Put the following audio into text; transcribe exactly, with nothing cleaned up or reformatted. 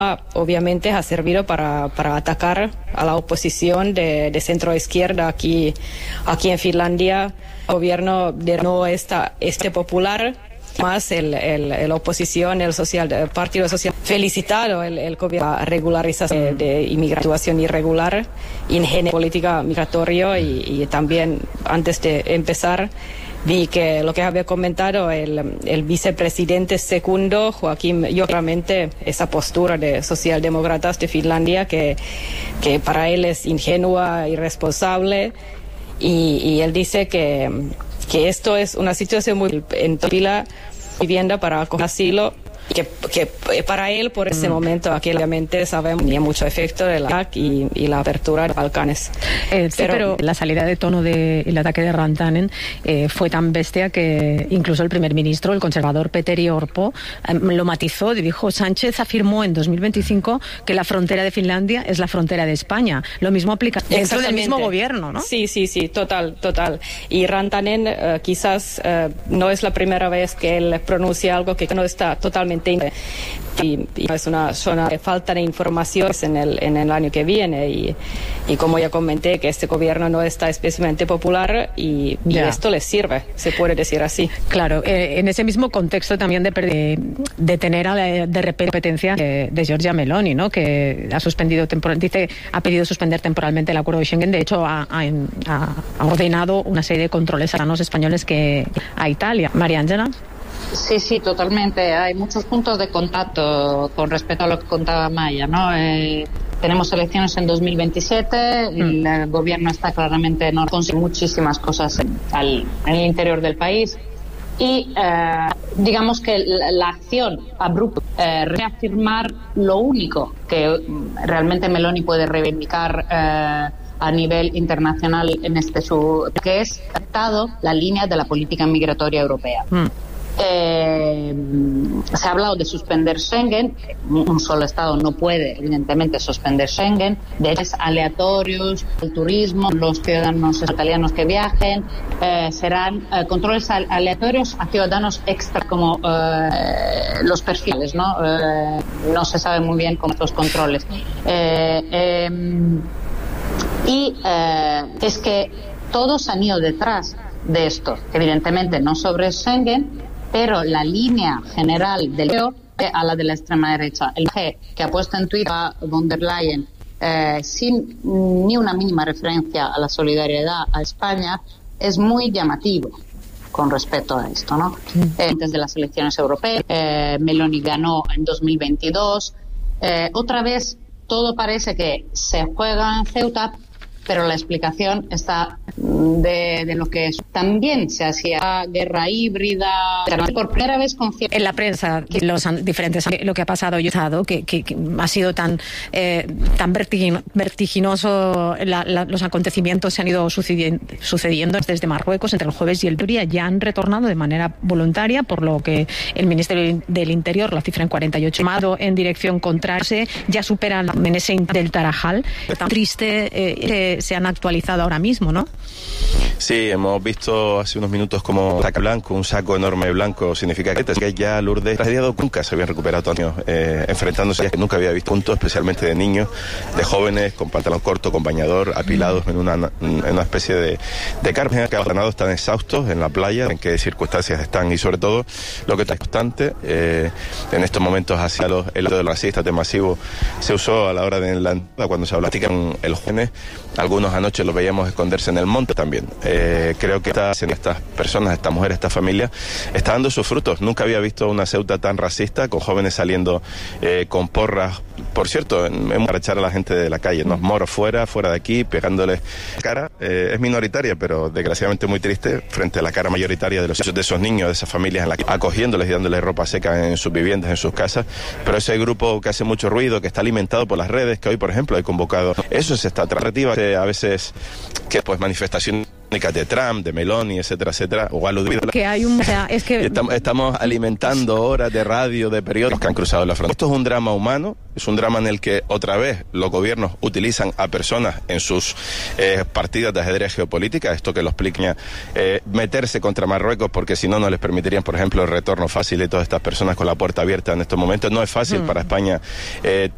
obviamente ha servido para, para atacar a la oposición de, de centro izquierda aquí, aquí en Finlandia. El gobierno de no está este popular, más el, el, el oposición, el social, el Partido Social, felicitado el, el gobierno a regularización de, de inmigración irregular, ingeniería política migratoria y, y también antes de empezar vi que lo que había comentado el, el vicepresidente segundo, Joaquín, yo realmente esa postura de socialdemócratas de Finlandia que, que para él es ingenua, irresponsable y, y él dice que, que esto es una situación muy en pila vivienda para acoger asilo. Que, que para él, por ese mm. momento, aquí obviamente sabemos que tenía mucho efecto de la y, y la apertura de Balcanes. Eh, sí, pero, pero la salida de tono del ataque de Rantanen eh, fue tan bestia que incluso el primer ministro, el conservador Petteri Orpo, eh, lo matizó. Dijo: Sánchez afirmó en dos mil veinticinco que la frontera de Finlandia es la frontera de España. Lo mismo aplica dentro del mismo gobierno, ¿no? Sí, sí, sí, total, total. Y Rantanen uh, quizás uh, no es la primera vez que él pronuncia algo que no está totalmente Y, y es una zona de falta de información en el, en el año que viene y, y como ya comenté que este gobierno no está especialmente popular y, y esto les sirve, se puede decir así. Claro, eh, en ese mismo contexto también de, de, de tener a la, de repente competencia de, de Giorgia Meloni, ¿no? Que ha suspendido temporal, dice, ha pedido suspender temporalmente el acuerdo de Schengen. De hecho ha, ha, ha ordenado una serie de controles a los españoles que a Italia. María Ángela. Sí, sí, totalmente. Hay muchos puntos de contacto con respecto a lo que contaba Maya, ¿no? Eh, tenemos elecciones en dos mil veintisiete, mm. el gobierno está claramente no consigue muchísimas cosas en, al, en el interior del país y eh, digamos que la, la acción abrupta, eh, reafirmar lo único que realmente Meloni puede reivindicar eh, a nivel internacional en este su que es adaptado la línea de la política migratoria europea. Mm. Eh, se ha hablado de suspender Schengen. Un solo Estado no puede, evidentemente, suspender Schengen. De hecho, es aleatorios, el turismo, los ciudadanos italianos que viajen, eh, serán eh, controles aleatorios a ciudadanos extra, como eh, los perfiles, ¿no? Eh, no se sabe muy bien cómo estos controles. Eh, eh, y eh, es que todos han ido detrás de esto, evidentemente no sobre Schengen, pero la línea general del E U a la de la extrema derecha. El G que ha puesto en Twitter a von der Leyen eh, sin ni una mínima referencia a la solidaridad a España es muy llamativo con respecto a esto, ¿no? Mm. Eh, antes de las elecciones europeas, eh, Meloni ganó en dos mil veintidós. Eh, otra vez todo parece que se juega en Ceuta, pero la explicación está de, de lo que es. También se hacía guerra híbrida. Por primera vez confirma. En la prensa, los diferentes, lo que ha pasado, yo he estado, que, que, que ha sido tan, eh, tan vertiginoso, la, la, los acontecimientos se han ido sucediendo, sucediendo desde Marruecos entre el jueves y el día. Ya han retornado de manera voluntaria, por lo que el Ministerio del Interior la cifra en cuarenta y ocho, en dirección contraria, ya superan en ese del Tarajal. Tan triste, eh, se han actualizado ahora mismo, ¿no? Sí, hemos visto hace unos minutos como saco blanco, un saco enorme blanco, significa que ya Lourdes tragediado nunca se habían recuperado tantos años eh, enfrentándose a que nunca había visto puntos, especialmente de niños, de jóvenes con pantalón corto, con bañador, apilados en una, en una especie de, de carpa, que los ganados están exhaustos en la playa, en qué circunstancias están y sobre todo lo que está constante eh, en estos momentos hacia los, el lado del racista este masivo se usó a la hora de la cuando se habla con el jóvenes. Algunos anoche los veíamos esconderse en el monte también. Eh, creo que estas, estas personas, estas mujeres, esta familia, está dando sus frutos. Nunca había visto una Ceuta tan racista, con jóvenes saliendo eh, con porras. Por cierto, hemos para echar a la gente de la calle, ¿no? Moros fuera, fuera de aquí, pegándoles cara. Eh, es minoritaria, pero desgraciadamente muy triste, frente a la cara mayoritaria de, los, de esos niños, de esas familias, en la, acogiéndoles y dándoles ropa seca en sus viviendas, en sus casas. Pero ese grupo que hace mucho ruido, que está alimentado por las redes, que hoy, por ejemplo, hay convocado. Eso es esta atractiva. A veces que pues manifestaciones de Trump, de Meloni, etcétera, etcétera, o aludido. Que hay un, o sea, es que estamos, estamos alimentando horas de radio, de periódicos que han cruzado la frontera. Esto es un drama humano, es un drama en el que otra vez los gobiernos utilizan a personas en sus eh, partidas de ajedrez geopolítica, esto que lo explica, eh, meterse contra Marruecos porque si no, no les permitirían, por ejemplo, el retorno fácil de todas estas personas con la puerta abierta en estos momentos. No es fácil mm. para España eh,